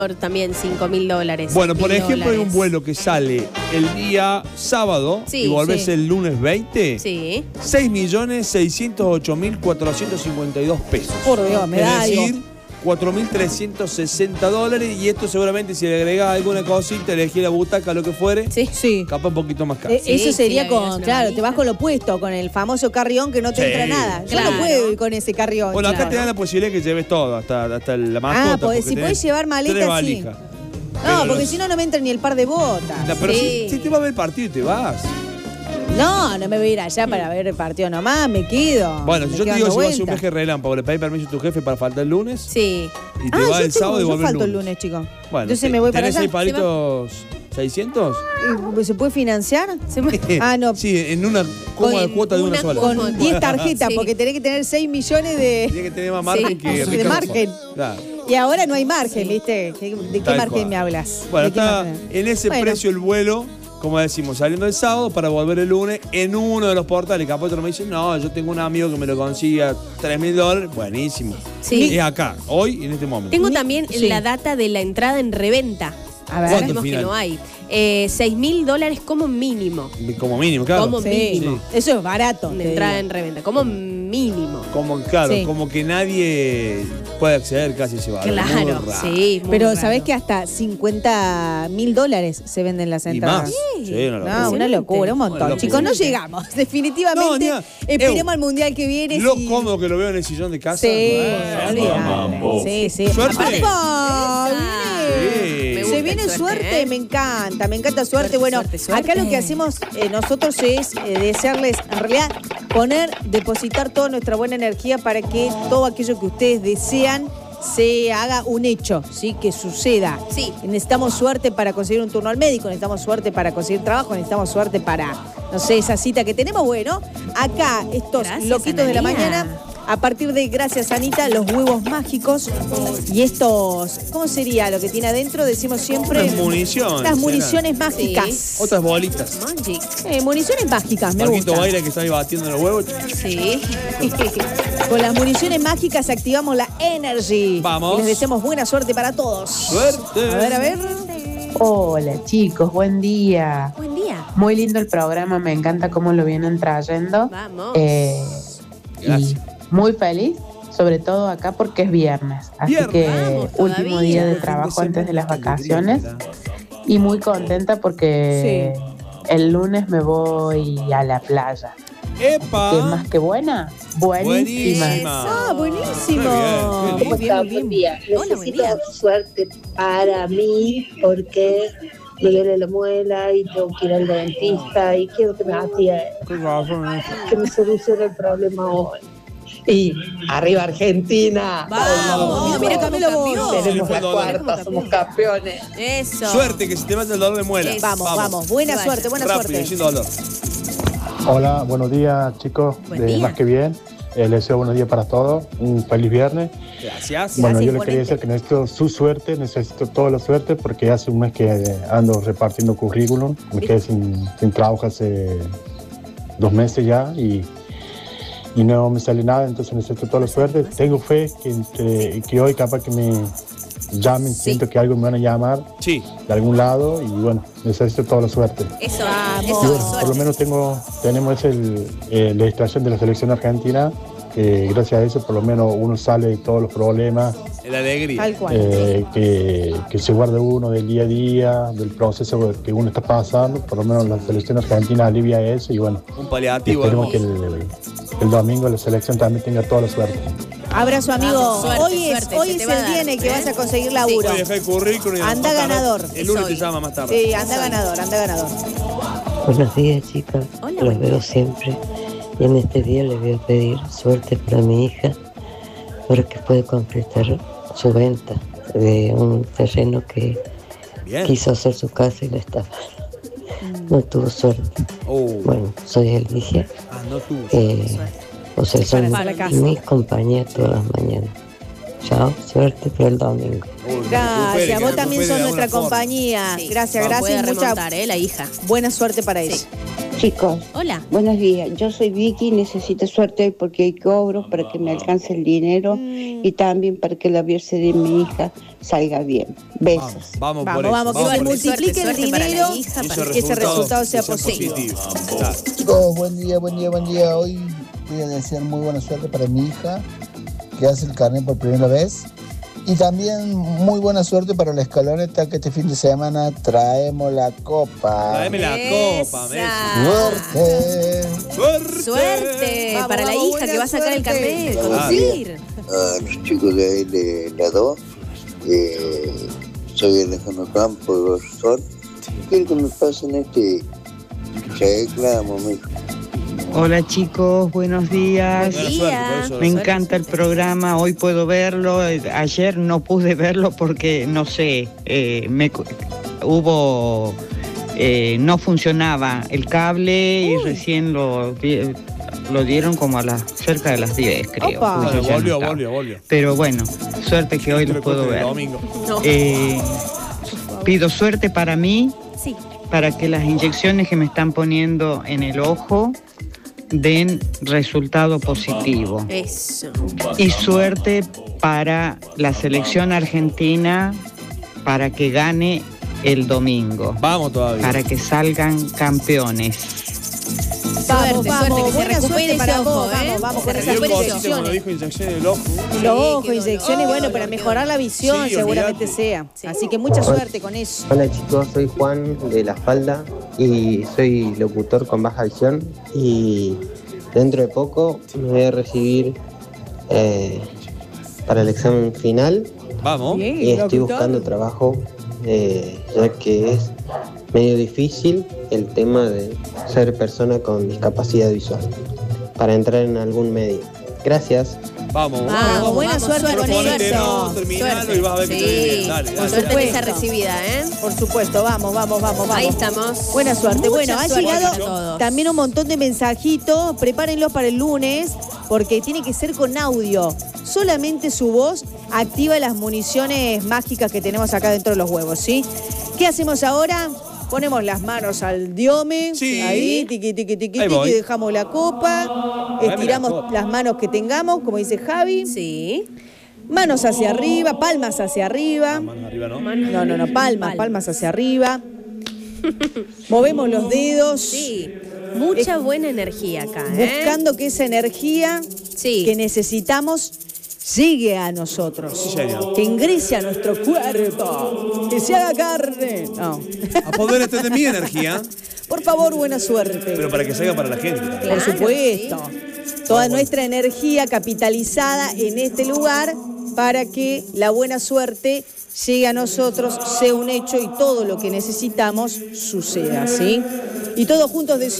También $5.000. Bueno, por ejemplo, hay un vuelo que sale el día sábado y volvés el lunes 20. Sí. 6.608.452 pesos. Por Dios, me da algo. Es decir, $4.360. Y esto seguramente, si le agregás alguna cosita, elegís la butaca, lo que fuere, capaz un poquito más caro. Eso sería claro, te vas con lo opuesto, con el famoso carrión que no te entra nada. Yo no puedo ir con ese carrión. Bueno, acá te dan la posibilidad que lleves todo, hasta la mascota. Si podés llevar maletas, sí. No, porque si no, no me entra ni el par de botas. No, pero si te va a ver el partido y te vas. No me voy a ir allá para ver el partido nomás, me quedo. Bueno, si yo te digo si vas a hacer un viaje relámpago, ¿le pedís permiso a tu jefe para faltar el lunes? Sí. Y te vas el sábado y vuelves el lunes. Yo falto el lunes, chicos. Bueno, entonces me voy para allá. ¿Tenés 6 palitos 600? ¿Se puede financiar? No. Sí, en una cómoda cuota de una sola. Con 10 tarjetas, porque tenés que tener 6 millones de... Tienes que tener más margen que de margen. Claro. Y ahora no hay margen, ¿viste? ¿De qué margen me hablas? Bueno, está en ese precio el vuelo, como decimos, saliendo el sábado para volver el lunes en uno de los portales. Capaz otro me dice, no, yo tengo un amigo que me lo consigue a $3.000. Buenísimo. Sí. Es acá, hoy, en este momento. Tengo también la data de la entrada en reventa. A ver. Sabemos que no hay. $6.000 como mínimo. Como mínimo, claro. Como mínimo. Sí. Eso es barato. Una entrada en reventa. Como mínimo. Como que nadie puede acceder casi a ese valor. Claro, sí. Pero ¿sabés que hasta $50.000 se venden las entradas? ¿Y más? Sí, una locura, un montón. Chicos, no llegamos. Definitivamente esperemos al mundial que viene. Lo cómodo que lo veo en el sillón de casa. Sí, sí. Suerte. Se viene suerte, me encanta suerte. Bueno, acá lo que hacemos nosotros es desearles, en realidad, depositar toda nuestra buena energía para que todo aquello que ustedes desean se haga un hecho, ¿sí? Que suceda. Sí. Necesitamos suerte para conseguir un turno al médico, necesitamos suerte para conseguir trabajo, necesitamos suerte para, no sé, esa cita que tenemos. Bueno, acá estos loquitos de la mañana, a partir de, gracias Anita, los huevos mágicos y estos, ¿cómo sería lo que tiene adentro? Decimos siempre. Las municiones. Las municiones mágicas. Sí. Otras bolitas. Magic. Municiones mágicas, me Marquito gusta. Baila que está ahí batiendo los huevos. Sí. Con las municiones mágicas activamos la Energy. Vamos. Y les deseamos buena suerte para todos. Suerte. A ver. Hola chicos, buen día. Buen día. Muy lindo el programa, me encanta cómo lo vienen trayendo. Vamos. Gracias. Y muy feliz, sobre todo acá porque es viernes. Así que último día de trabajo antes de las vacaciones. Y muy contenta porque el lunes me voy a la playa. ¡Epa! ¿Qué más que buena? Buenísima. Buenísimo. ¿Cómo está? Buen día. Necesito suerte para mí porque me duele la muela y tengo que ir al dentista y quiero que me que me solucione el problema hoy. Y arriba Argentina. Vamos, mira Camilo Bono. Tenemos la cuarta, somos campeones. Eso. Suerte, que se te vaya el dolor de muela. Vamos. Buena suerte. Rápido, sin dolor. Hola, buenos días chicos, Más que Bien. Les deseo buenos días para todos, un feliz viernes. Gracias. Bueno, yo les quería decir que necesito su suerte, necesito toda la suerte porque hace un mes que ando repartiendo currículum, me quedé sin trabajo hace 2 meses ya y no me sale nada, entonces necesito toda la suerte. Tengo fe que hoy capaz que me llamen, siento que algo me van a llamar de algún lado y bueno, necesito toda la suerte. Eso, y bueno, por lo menos tenemos la distracción de la selección argentina, que gracias a eso por lo menos uno sale de todos los problemas. La alegría. Tal cual. Que se guarde uno del día a día, del proceso que uno está pasando, por lo menos la selección argentina alivia eso y bueno. Un paliativo. Esperemos que el domingo la selección también tenga toda la suerte. Abrazo, amigo. Suerte, hoy es el día en el que vas a conseguir laburo. Voy a dejar el currículum y anda ganador. El lunes te llama más tarde. Sí, anda ganador. Buenos días, chicas. Hola, los veo siempre. Y en este día les voy a pedir suerte para mi hija, para que pueda concretar su venta de un terreno que quiso hacer su casa y la estafaron. No tuvo suerte. Bueno, soy Eligia. No tuvo suerte. O sea, son mis compañías todas las mañanas. Chao, suerte para el domingo. Gracias, vos también sos nuestra compañía. Sí. Gracias. Puede Mucha remontar, la hija. buena suerte para ella. Sí. Chicos, hola. Buenos días. Yo soy Vicky, necesito suerte porque hay cobros para que me alcance el dinero y también para que la biopsia de mi hija salga bien. Besos. Vamos, que se multiplique el dinero y que ese resultado sea positivo. Chicos, buen día. Hoy voy a desear muy buena suerte para mi hija que hace el carnet por primera vez. Y también muy buena suerte para la escaloneta que este fin de semana traemos la copa. Traeme la copa, Suerte. Suerte para la hija que va a sacar el carnet de conducir. Los chicos de la 2, soy Alejandro Campo de Rosón. Quiero que me pasen este reclamo, mijo. Hola chicos, buenos días. Me encanta el programa, hoy puedo verlo, ayer no pude verlo porque no sé, no funcionaba el cable y recién lo dieron como a cerca de las 10, creo. Volvió. Pero bueno, suerte que hoy lo puedo ver. Pido suerte para mí, para que las inyecciones que me están poniendo en el ojo den resultado positivo. Eso. Y suerte para la selección argentina para que gane el domingo. Vamos todavía. Para que salgan campeones. Suerte, que se recupere ese ojo, Vamos con esas inyecciones. Inyecciones del ojo. Los ojos, inyecciones, para mejorar la visión seguramente sea. Así que mucha suerte con eso. Hola chicos, soy Juan de La Falda y soy locutor con baja visión y dentro de poco me voy a recibir para el examen final. Vamos. Y estoy buscando trabajo ya que es medio difícil el tema de ser persona con discapacidad visual para entrar en algún medio. Gracias. Vamos, buena suerte con eso. Terminalo y vas a ver que te viene bien. Dale. Suerte que sea recibida, Por supuesto, vamos. Ahí estamos. Buena suerte. Mucha ha suerte llegado también un montón de mensajitos. Prepárenlos para el lunes, porque tiene que ser con audio. Solamente su voz activa las municiones mágicas que tenemos acá dentro de los huevos, ¿sí? ¿Qué hacemos ahora? Ponemos las manos al diome, ahí, tiqui, dejamos la copa, estiramos las manos que tengamos, como dice Javi. Sí. Manos hacia arriba, palmas hacia arriba. Manos arriba, ¿no? No, palmas hacia arriba. Movemos los dedos. Sí. Mucha buena energía acá, Buscando que esa energía que necesitamos llegue a nosotros, que ingrese a nuestro cuerpo, que se haga carne. No. Apodérate de mi energía. Por favor, buena suerte. Pero para que salga para la gente. Por supuesto. Toda nuestra energía capitalizada en este lugar para que la buena suerte llegue a nosotros, sea un hecho y todo lo que necesitamos suceda, ¿sí? Y todos juntos decimos...